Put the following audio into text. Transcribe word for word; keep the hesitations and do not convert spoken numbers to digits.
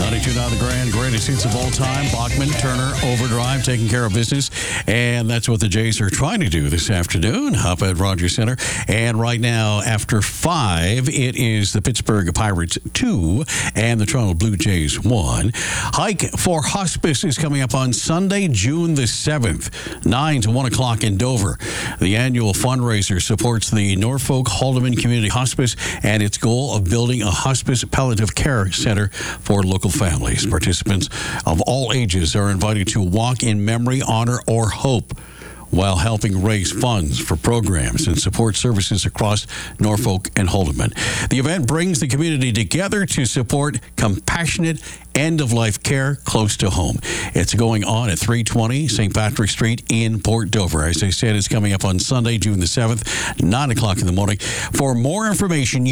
ninety-two now the grand, greatest hits of all time. Bachman, Turner, Overdrive, taking care of business. And that's what the Jays are trying to do this afternoon up at Rogers Center. And right now, after five, it is the Pittsburgh Pirates two and the Toronto Blue Jays one. Hike for Hospice is coming up on Sunday, June the seventh, nine to one o'clock in Dover. The annual fundraiser supports the Norfolk Haldeman Community Hospice and its goal of building a hospice palliative care center for local families. Participants of all ages are invited to walk in memory, honor, or hope while helping raise funds for programs and support services across Norfolk and Haldeman. The event brings the community together to support compassionate end-of-life care close to home. It's going on at three twenty Saint Patrick Street in Port Dover. As I said, it's coming up on Sunday, June the seventh, nine o'clock in the morning. For more information,